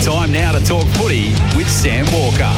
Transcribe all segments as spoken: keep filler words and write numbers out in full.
Time now to talk footy with Sam Walker.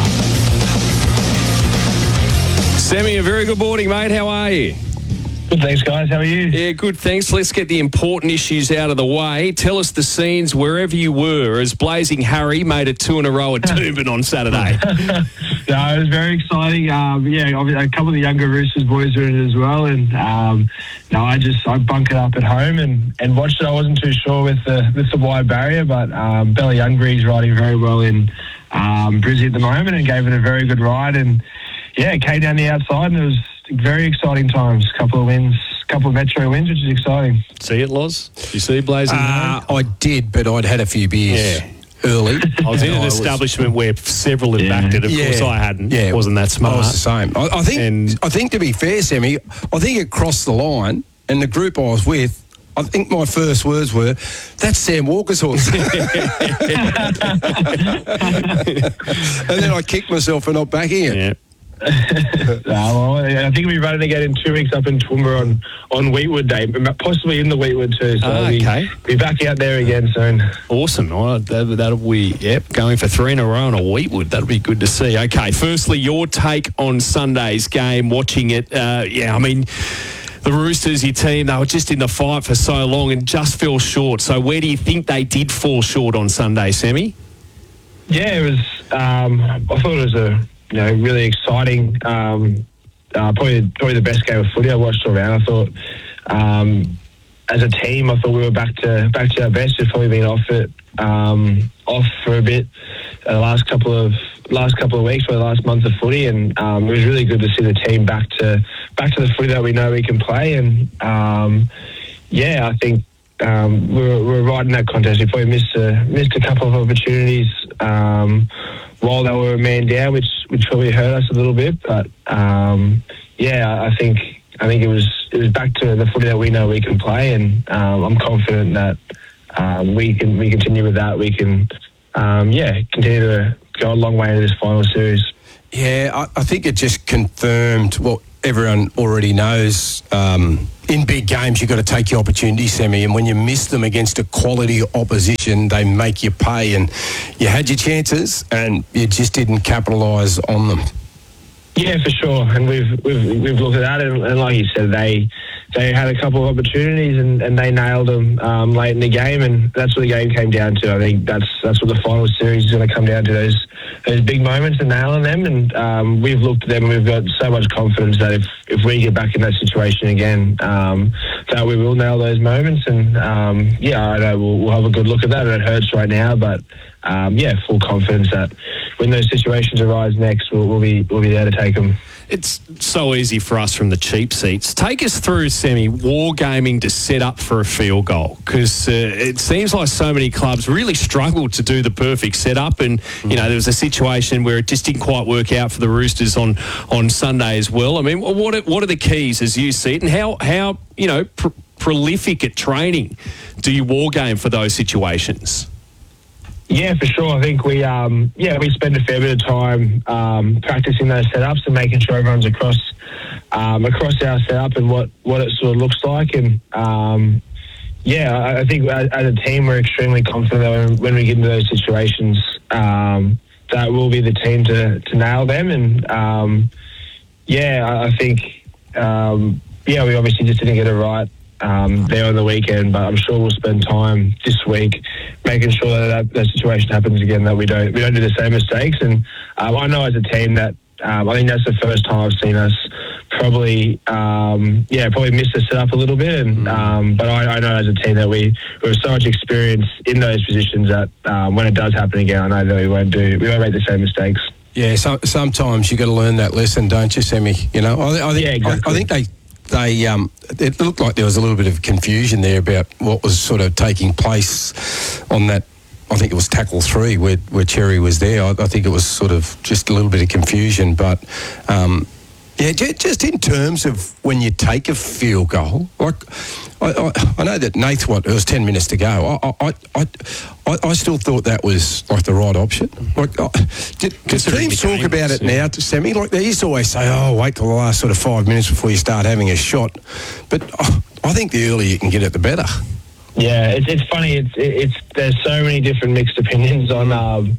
Sammy, a very good morning, mate. How are you? Good, thanks, guys. How are you? Yeah, good, thanks. Let's get the important issues out of the way. Tell us the scenes wherever you were as Blazing Harry made it two in a row at Doomben on Saturday. No, it was very exciting. Um, yeah, a couple of the younger Roosters boys were in it as well, and um, no, I just I bunkered up at home and, and watched it. I wasn't too sure with the with the wide barrier, but um, Bella Youngree's riding very well in um, Brizzy at the moment and gave it a very good ride. And yeah, it came down the outside, and it was very exciting times. A couple of wins, a couple of Metro wins, which is exciting. See it, Loz? Did you see Blazing Uh, Harry? I did, but I'd had a few beers Yeah. early. I was in an I was- establishment where several had Yeah. backed it. Of Yeah. course, I hadn't. Yeah, Wasn't that I smart. was the same. I, I think. And- I think to be fair, Sammy, I think it crossed the line, and the group I was with. I think my first words were, "That's Sam Walker's horse," and then I kicked myself for not backing it. Yeah. Uh, well, I think we'll be running again in two weeks up in Toowoomba on, on Wheatwood Day, possibly in the Wheatwood too. So Ah, we'll be, okay. be back out there again soon. Awesome. Well, that, that'll be, yep, going for three in a row on a Wheatwood. That'll be good to see. Okay, firstly, your take on Sunday's game, watching it. Uh, yeah, I mean, the Roosters, your team, they were just in the fight for so long and just fell short. So where do you think they did fall short on Sunday, Sammy? Yeah, it was. Um, I thought it was a you know really exciting. Um, uh, probably probably the best game of footy I watched all around. I thought. Um, As a team, I thought we were back to back to our best. We've probably been off it, um, off for a bit uh, the last couple of last couple of weeks, or the last month of footy, and um, it was really good to see the team back to back to the footy that we know we can play. And um, yeah, I think um, we were, we were right in that contest. We probably missed a missed a couple of opportunities um, while they were a man down, which which probably hurt us a little bit. But um, yeah, I think. I think it was it was back to the footy that we know we can play, and um, I'm confident that um, we can we continue with that. We can, um, yeah, continue to go a long way into this final series. Yeah, I, I think it just confirmed what everyone already knows. Um, in big games, you've got to take your opportunities, Sammy, and when you miss them against a quality opposition, they make you pay. And you had your chances, and you just didn't capitalise on them. Yeah, for sure, and we've we've we've looked at that, and, and like you said, they they had a couple of opportunities, and, and they nailed them um, late in the game, and that's what the game came down to. I think that's that's what the final series is going to come down to, those those big moments and nailing them. And um, we've looked at them, and we've got so much confidence that if, if we get back in that situation again, um, that we will nail those moments. And um, yeah, I know we'll, we'll have a good look at that. And it hurts right now, but um, yeah, full confidence that when those situations arise next, we'll, we'll be we'll be there to take them. It's so easy for us from the cheap seats. Take us through, Sammy, wargaming to set up for a field goal, because uh, it seems like so many clubs really struggled to do the perfect setup, and you know there was a situation where it just didn't quite work out for the Roosters on, on Sunday as well. I mean, what are, what are the keys as you see it, and how how you know pr- prolific at training do you wargame for those situations? Yeah, for sure. I think we, um, yeah, we spend a fair bit of time um, practicing those setups and making sure everyone's across um, across our setup and what, what it sort of looks like. And um, yeah, I, I think as, as a team we're extremely confident that when, when we get into those situations, um, that we'll be the team to, to nail them. And um, yeah, I, I think um, yeah, we obviously just didn't get it right Um, there on the weekend, but I'm sure we'll spend time this week making sure that that, that situation happens again, that we don't we don't do the same mistakes. And um, I know as a team that um, I think that's the first time I've seen us probably um, yeah probably miss the setup a little bit. And um, but I, I know as a team that we we have so much experience in those positions that um, when it does happen again, I know that we won't do we won't make the same mistakes. Yeah, so, sometimes you got to learn that lesson, don't you, Sammy? You know, I, I think Yeah, exactly. I, I think they. They, um, it looked like there was a little bit of confusion there about what was sort of taking place on that. I think it was tackle three where, where Cherry was there. I, I think it was sort of just a little bit of confusion. But, um, yeah, j- just in terms of when you take a field goal, like I, I, I know that Nath, what, it was ten minutes to go. I, I, I, I, I still thought that was like the right option. Like, because teams talk game, about it yeah. now, to Sammy, like they used to always say, oh, wait till the last sort of five minutes before you start having a shot. But oh, I think the earlier you can get it, the better. Yeah, it's it's funny. It's it's there's so many different mixed opinions on um,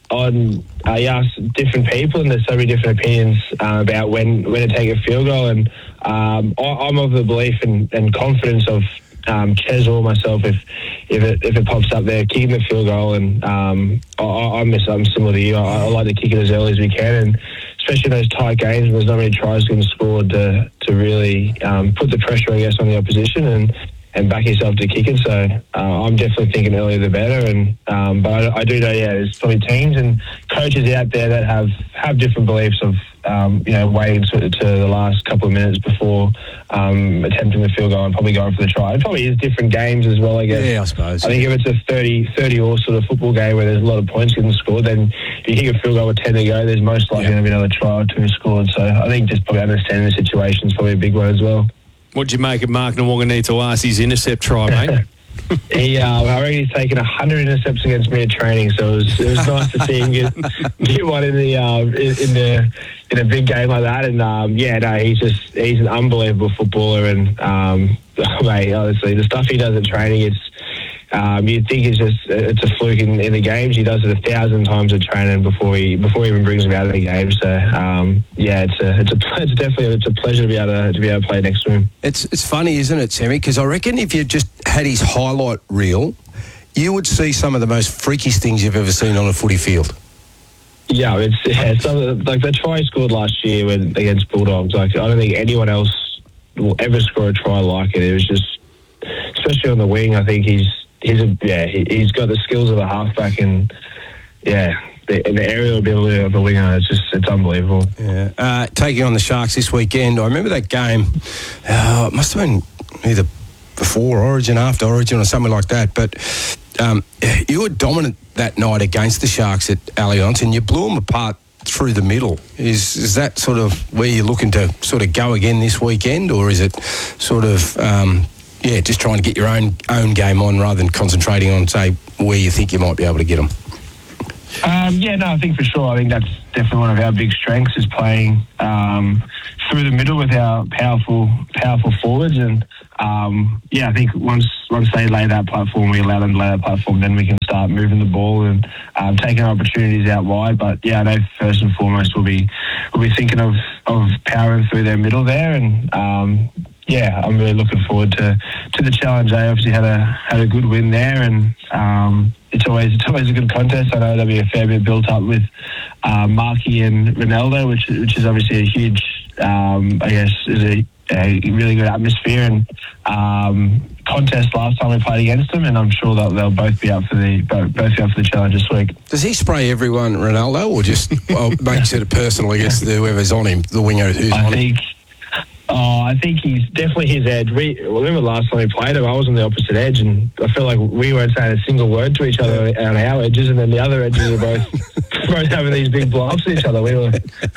on uh, you ask different people, and there's so many different opinions uh, about when, when to take a field goal. And um, I, I'm of the belief and, and confidence of um, Ches or myself if if it if it pops up there kicking the field goal. And um, I, I'm I'm similar to you. I, I like to kick it as early as we can, and especially in those tight games when there's not many tries getting scored to to really um, put the pressure, I guess, on the opposition and. and back yourself to kick it. So uh, I'm definitely thinking earlier the better. And um, but I, I do know, yeah, there's probably teams and coaches out there that have, have different beliefs of, um, you know, waiting to, to the last couple of minutes before um, attempting the field goal and probably going for the try. It probably is different games as well, I guess. Yeah, I suppose. I think if it's a thirty, thirty-all sort of football game where there's a lot of points getting scored, then if you kick a field goal with ten to go, there's most likely Yeah. going to be another try or two scored. So I think just probably understanding the situation is probably a big one as well. What'd you make of Mark Nawaqanitawasi's his intercept try, mate? He, uh, I reckon he's taken one hundred intercepts against me at training, so it was, it was nice to see him get, get one in the uh, in, in the in a big game like that. And um, yeah, no, he's just he's an unbelievable footballer, and um, mate, honestly, the stuff he does at training, it's um, you'd think it's just it's a fluke in, in the games. He does it a thousand times at training before he before he even brings him out of the game. So um, yeah, it's a it's a it's definitely it's a pleasure to be able to to be able to play next to him. It's it's funny, isn't it, Sammy? Because I reckon if you just had his highlight reel, you would see some of the most freakiest things you've ever seen on a footy field. Yeah, it's yeah, some of the, like the try he scored last year when, against Bulldogs. Like I don't think anyone else will ever score a try like it. It was just, especially on the wing. I think he's he's a, yeah he, he's got the skills of a halfback, and yeah. The, and the aerial ability of the winger, it's just, it's unbelievable. Yeah. Uh, taking on the Sharks this weekend, I remember that game, uh, it must have been either before Origin, after Origin or something like that, but um, you were dominant that night against the Sharks at Allianz and you blew them apart through the middle. Is is that sort of where you're looking to sort of go again this weekend, or is it sort of, um, yeah, just trying to get your own own game on rather than concentrating on, say, where you think you might be able to get them? Um, yeah, no, I think for sure. I think that's definitely one of our big strengths is playing um, through the middle with our powerful, powerful forwards. And um, yeah, I think once once they lay that platform, we allow them to lay that platform, then we can start moving the ball and um, taking opportunities out wide. But yeah, I know first and foremost we'll be we'll be thinking of of powering through their middle there. And um, yeah, I'm really looking forward to, to the challenge. They obviously had a had a good win there, and um, it's always it's always a good contest. I know there'll be a fair bit built up with uh, Markey and Ronaldo, which which is obviously a huge, um, I guess, is a, a really good atmosphere and um, contest last time we played against them, and I'm sure that they'll both be up for the both, both be up for the challenge this week. Does he spray everyone Ronaldo, or just well, makes it personal against whoever's on him, the winger who's I on think, him? Oh, I think he's definitely his edge. We remember last time we played him, I was on the opposite edge, and I feel like we weren't saying a single word to each other on our edges, and then the other edges were both both having these big blow-ups at each other. We were,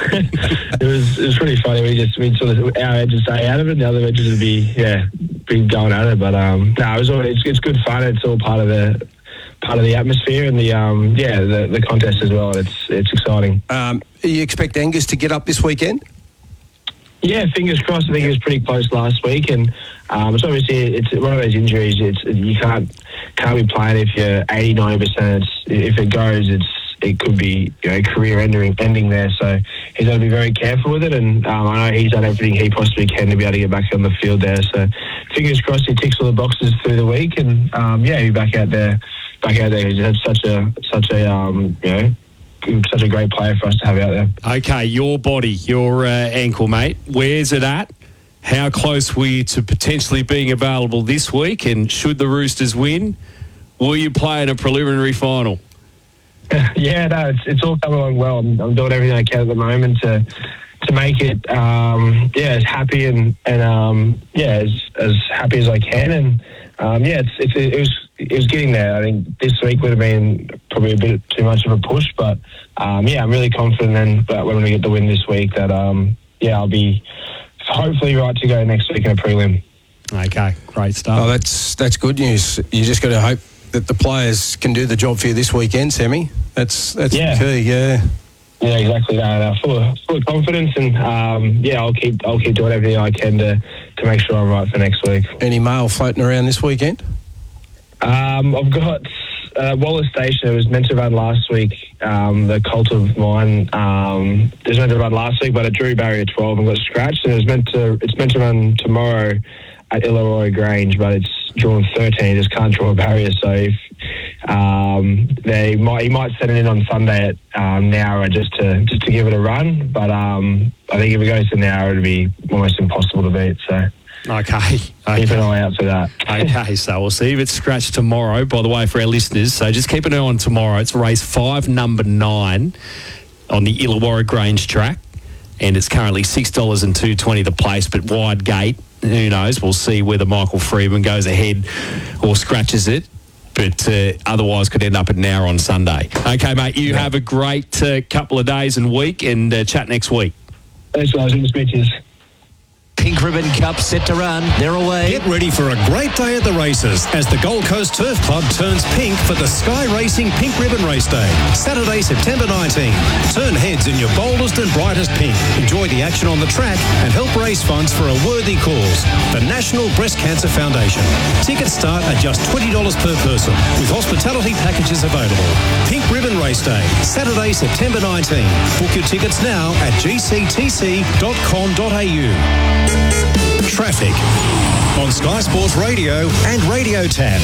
it was it was pretty funny. We just we sort of our edges stay out of it, and the other edges would be yeah, be going at it. But um, no, it was all, it's it's good fun. It's all part of the part of the atmosphere and the um yeah the the contest as well. It's it's exciting. Um, you expect Angus to get up this weekend? Yeah, fingers crossed. I think he was pretty close last week, and um, it's obviously it's one of those injuries. It's you can't can't be playing if you're eighty, ninety percent. If it goes, it's it could be you know career ending ending there. So he's got to be very careful with it, and um, I know he's done everything he possibly can to be able to get back on the field there. So fingers crossed he ticks all the boxes through the week, and um, yeah, he'll be back out there, back out there. He's had such a such a um, you know. such a great player for us to have out there. Okay, your body, your uh, ankle, mate. Where's it at? How close were you to potentially being available this week? And should the Roosters win, will you play in a preliminary final? Yeah, no, it's, it's all coming along well. I'm, I'm doing everything I can at the moment to to make it, um, yeah, as happy and and um, yeah, as as happy as I can. And um, yeah, it's, it's it was it was getting there. I think this week would have been probably a bit too much of a push, but um, yeah, I'm really confident then that when we get the win this week, that um, yeah, I'll be hopefully right to go next week in a prelim. Okay, great stuff. Oh, that's that's good news. You just got to hope that the players can do the job for you this weekend, Sammy. That's that's Yeah. the key. Yeah. Yeah, exactly. No, no, full of, full of confidence, and um, yeah, I'll keep I'll keep doing everything I can to, to make sure I'm right for next week. Any mail floating around this weekend? Um, I've got uh, Wallace Station. It was meant to run last week. Um, the Colt of Mine. Um, it was meant to run last week, but it drew barrier twelve and got scratched. And it was meant to. It's meant to run tomorrow at Illawarra Grange, but it's drawn thirteen. It just can't draw a barrier. So if um, they might, he might send it in on Sunday at um, Nowra just to just to give it a run. But um, I think if it goes to Nowra, it'd be almost impossible to beat. So. Okay. okay. Keep an eye out for that. Okay, so we'll see if it's scratched tomorrow, by the way, for our listeners. So just keep an eye on tomorrow. It's race five, number nine on the Illawarra Grange track, and it's currently six dollars and two twenty the place, but wide gate. Who knows? We'll see whether Michael Freeman goes ahead or scratches it, but uh, otherwise could end up at Nowra on Sunday. Okay, mate, you have a great uh, couple of days and week, and uh, chat next week. Thanks, guys. Good speeches. Pink Ribbon Cup set to run. They're away. Get ready for a great day at the races as the Gold Coast Turf Club turns pink for the Sky Racing Pink Ribbon Race Day. Saturday, September nineteenth. Turn heads in your boldest and brightest pink. Enjoy the action on the track and help raise funds for a worthy cause. The National Breast Cancer Foundation. Tickets start at just twenty dollars per person with hospitality packages available. Pink Ribbon Race Day. Saturday, September nineteenth. Book your tickets now at g c t c dot com dot a u. Traffic on Sky Sports Radio and Radio Tab.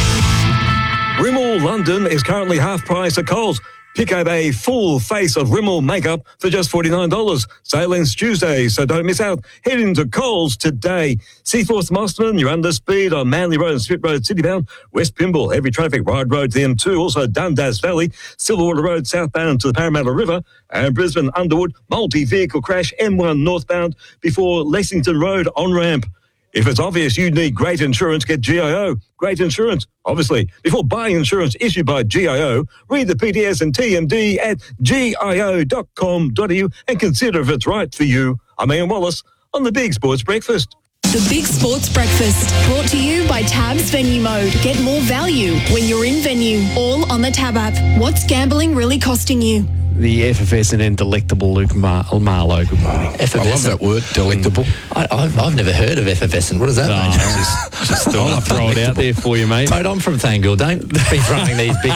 Rimmel London is currently half price at Coles. Pick up a full face of Rimmel makeup for just forty-nine dollars. Sale ends Tuesday, so don't miss out. Head into Coles today. Seaforth Mosman, you're under speed on Manly Road and Smith Road, Citybound. West Pymble, heavy traffic, Ride Road to the M two. Also Dundas Valley, Silverwater Road southbound to the Parramatta River. And Brisbane Underwood, multi-vehicle crash, M one northbound before Lexington Road on-ramp. If it's obvious you need great insurance, get G I O. Great insurance, obviously. Before buying insurance issued by G I O, read the P D S and T M D at G I O dot com dot a u and consider if it's right for you. I'm Ian Wallace on the Big Sports Breakfast. The Big Sports Breakfast, brought to you by Tab's Venue Mode. Get more value when you're in venue, all on the Tab app. What's gambling really costing you? The effervescent and delectable Luke Mar- Marlowe. Good morning. I love that word, delectable. I, I've, I've never heard of effervescent. What does that No, mean? just, just thought I'd throw it out there for you, mate. Mate, I'm from Thangool. Don't be throwing these big